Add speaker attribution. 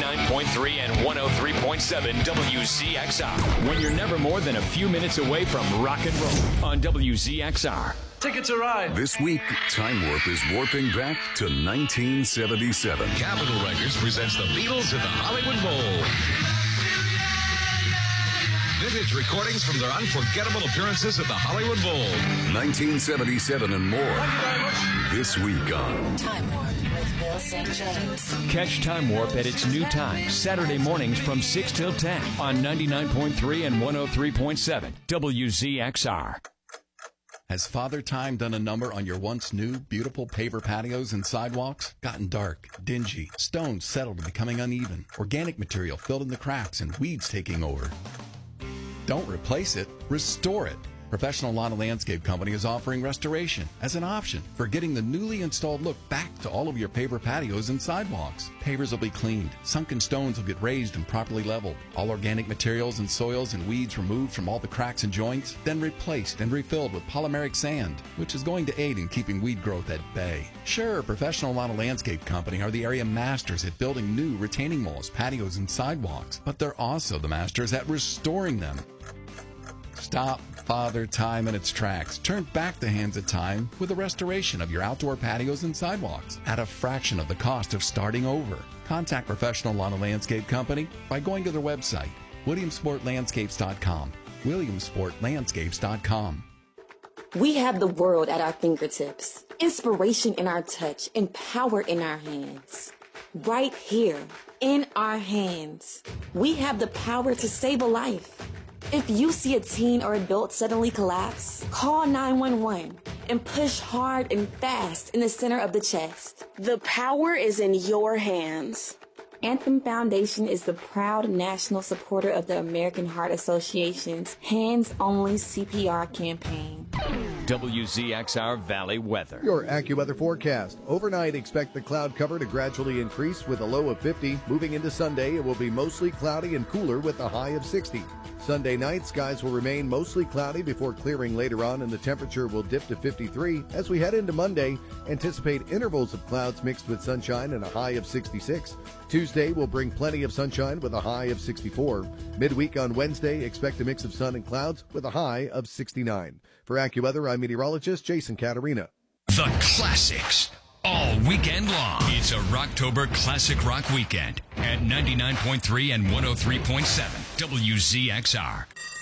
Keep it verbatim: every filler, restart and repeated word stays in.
Speaker 1: ninety-nine point three and one oh three point seven W Z X R. When you're never more than a few minutes away from rock and roll on W Z X R.
Speaker 2: Ticket to Ride.
Speaker 3: This week, Time Warp is warping back to nineteen seventy-seven.
Speaker 4: Capitol Records presents the Beatles at the Hollywood Bowl. Vintage recordings from their unforgettable appearances at the Hollywood Bowl.
Speaker 3: nineteen seventy-seven and more. This week on
Speaker 5: Time Warp with Bill Saint James.
Speaker 1: Catch Time Warp at its new time, Saturday mornings from six till ten on ninety-nine point three and one oh three point seven W Z X R.
Speaker 6: Has Father Time done a number on your once new, beautiful paver patios and sidewalks? Gotten dark, dingy, stones settled and becoming uneven, organic material filled in the cracks, and weeds taking over? Don't replace it, restore it. Professional Lawn and Landscape Company is offering restoration as an option for getting the newly installed look back to all of your paver patios and sidewalks. Pavers will be cleaned, sunken stones will get raised and properly leveled, all organic materials and soils and weeds removed from all the cracks and joints, then replaced and refilled with polymeric sand, which is going to aid in keeping weed growth at bay. Sure, Professional Lawn and Landscape Company are the area masters at building new retaining walls, patios, and sidewalks, but they're also the masters at restoring them. Stop Father Time in its tracks. Turn back the hands of time with a restoration of your outdoor patios and sidewalks at a fraction of the cost of starting over. Contact Professional Lawn and Landscape Company by going to their website, williamsport landscapes dot com. williamsport landscapes dot com.
Speaker 7: We have the world at our fingertips, inspiration in our touch, and power in our hands. Right here, in our hands, we have the power to save a life. If you see a teen or adult suddenly collapse, call nine one one and push hard and fast in the center of the chest.
Speaker 8: The power is in your hands.
Speaker 7: Anthem Foundation is the proud national supporter of the American Heart Association's Hands Only C P R campaign.
Speaker 1: W Z X R Valley weather.
Speaker 9: Your AccuWeather forecast. Overnight, expect the cloud cover to gradually increase with a low of fifty. Moving into Sunday, it will be mostly cloudy and cooler with a high of sixty. Sunday night, skies will remain mostly cloudy before clearing later on, and the temperature will dip to fifty-three. As we head into Monday, anticipate intervals of clouds mixed with sunshine and a high of sixty-six. Tuesday will bring plenty of sunshine with a high of sixty-four. Midweek on Wednesday, expect a mix of sun and clouds with a high of sixty-nine. For AccuWeather, I'm meteorologist Jason Catarina.
Speaker 4: The classics all weekend long. It's a Rocktober Classic Rock Weekend at ninety-nine point three and one oh three point seven W Z X R.